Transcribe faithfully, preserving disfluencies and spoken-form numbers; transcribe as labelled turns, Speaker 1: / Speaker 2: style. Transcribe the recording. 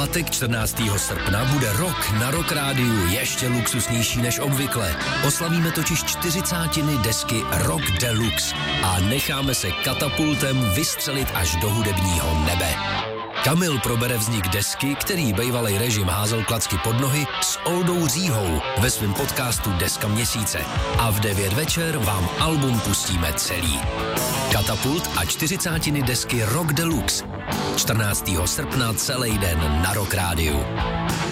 Speaker 1: pátek čtrnáctého srpna bude rok na Rock Rádiu ještě luxusnější než obvykle. Oslavíme totiž čtyřicátiny desky Rock Deluxe a necháme se katapultem vystřelit až do hudebního nebe. Kamil probere vznik desky, který bejvalej režim házel klacky pod nohy, s Oldou Říhou ve svém podcastu Deska měsíce. A v devět večer vám album pustíme celý. Katapult a čtyřicátiny desky Rock Deluxe. čtrnáctého srpna celý den na Rock Rádiu.